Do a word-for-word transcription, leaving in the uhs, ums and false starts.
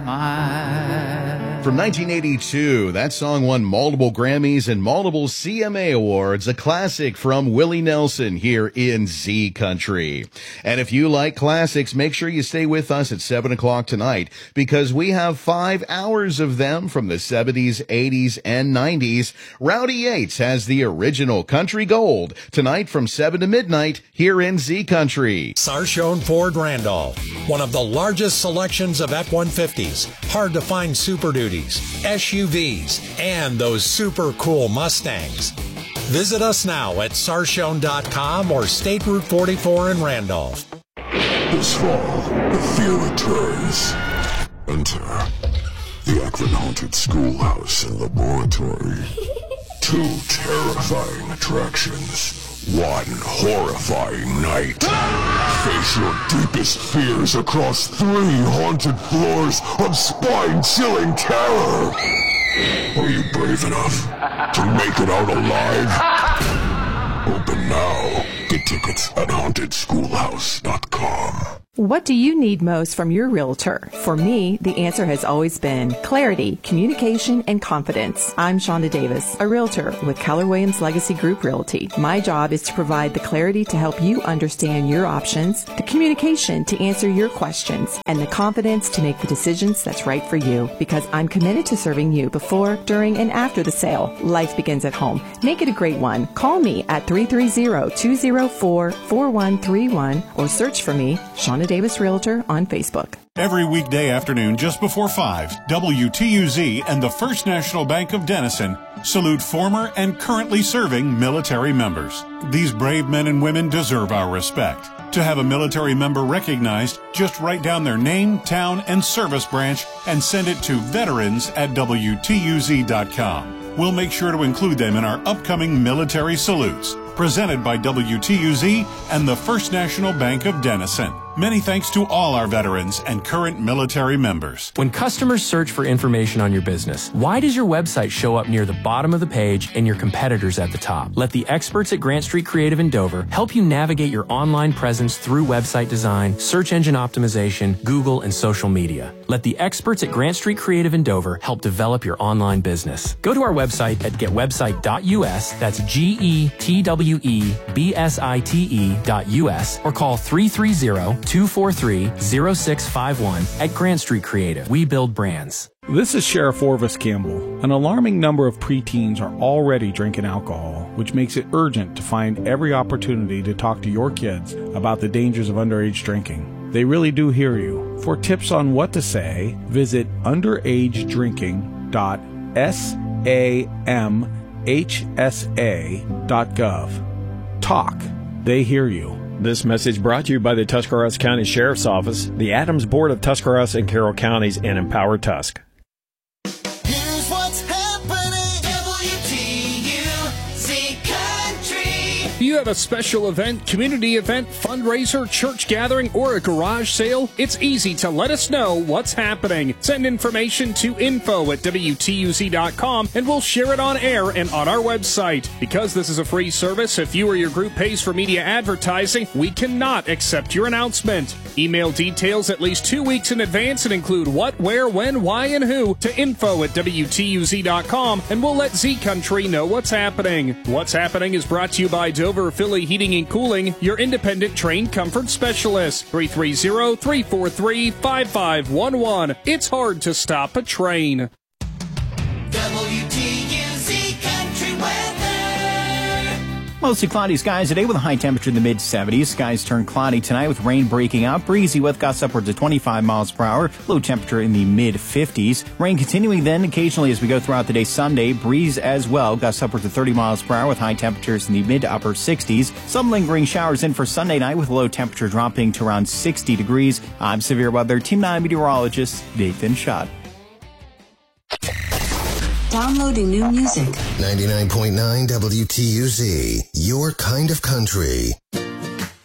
From nineteen eighty-two, that song won multiple Grammys and multiple C M A awards, a classic from Willie Nelson here in Z Country. And if you like classics, make sure you stay with us at seven o'clock tonight, because we have five hours of them from the seventies, eighties, and nineties. Rowdy Yates has the original Country Gold tonight from seven to midnight here in Z Country. Sarshone Ford Randolph, one of the largest selections of F one fifties, hard to find Super Duties, S U Vs, and those super cool Mustangs. Visit us now at sarshone dot com or State Route forty-four in Randolph. This fall, the fear returns. Enter the Akron Haunted Schoolhouse and Laboratory. Two terrifying attractions. One horrifying night. Face your deepest fears across three haunted floors of spine-chilling terror. Are you brave enough to make it out alive? Open now. Get tickets at haunted schoolhouse dot com. What do you need most from your realtor? For me, the answer has always been clarity, communication, and confidence. I'm Shonda Davis, a realtor with Keller Williams Legacy Group Realty. My job is to provide the clarity to help you understand your options, the communication to answer your questions, and the confidence to make the decisions that's right for you. Because I'm committed to serving you before, during, and after the sale. Life begins at home. Make it a great one. Call me at three three zero, two zero four, four one three one or search for me, Shonda Davis Realtor, on Facebook. Every weekday afternoon just before five, W T U Z and the First National Bank of Denison salute former and currently serving military members. These brave men and women deserve our respect. To have a military member recognized, just write down their name, town, and service branch and send it to veterans at W T U Z dot com. We'll make sure to include them in our upcoming military salutes. Presented by W T U Z and the First National Bank of Denison. Many thanks to all our veterans and current military members. When customers search for information on your business, why does your website show up near the bottom of the page and your competitors at the top? Let the experts at Grant Street Creative in Dover help you navigate your online presence through website design, search engine optimization, Google, and social media. Let the experts at Grant Street Creative in Dover help develop your online business. Go to our website at get website dot U S, that's G E T W E B S I T E dot U S, or call three three zero, two four three, zero six five one at Grant Street Creative. We build brands. This is Sheriff Orvis Campbell. An alarming number of preteens are already drinking alcohol, which makes it urgent to find every opportunity to talk to your kids about the dangers of underage drinking. They really do hear you. For tips on what to say, visit underage drinking dot sam H S A dot gov. Talk. They hear you. This message brought to you by the Tuscarawas County Sheriff's Office, the Adams Board of Tuscarawas and Carroll Counties, and Empower Tusk. Here's what's happening, W T U Z Country. Do you have a special event, community event, fundraiser, church gathering, or a garage sale? It's easy to let us know what's happening. Send information to info at W T U Z dot com and we'll share it on air and on our website. Because this is a free service, if you or your group pays for media advertising, we cannot accept your announcement. Email details at least two weeks in advance and include what, where, when, why, and who to info at W T U Z dot com and we'll let Z Country know what's happening. What's Happening is brought to you by Dover Philly Heating and Cooling, your independent trained comfort specialist. three three zero, three four three, five five one one. It's hard to stop a train. W T U Z Country Weather. Mostly cloudy skies today with a high temperature in the mid seventies. Skies turn cloudy tonight with rain breaking out. Breezy with gusts upwards of twenty-five miles per hour. Low temperature in the mid fifties. Rain continuing then occasionally as we go throughout the day Sunday. Breeze as well. Gusts upwards of thirty miles per hour with high temperatures in the mid to upper sixties. Some lingering showers in for Sunday night with low temperature dropping to around sixty degrees. I'm Severe Weather Team nine meteorologist Nathan Schott. Downloading new music. ninety-nine point nine W T U Z, your kind of country.